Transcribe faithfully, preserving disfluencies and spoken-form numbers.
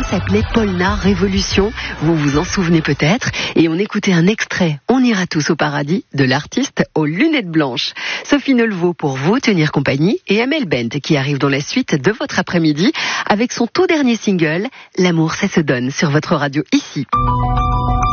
s'appelait Polnar Révolution. Vous vous en souvenez peut-être. Et on écoutait un extrait, On ira tous au paradis, de l'artiste aux lunettes blanches. Sophie Nelvaux pour vous tenir compagnie et Amel Bent qui arrive dans la suite de votre après-midi avec son tout dernier single, L'amour ça se donne sur votre radio ici.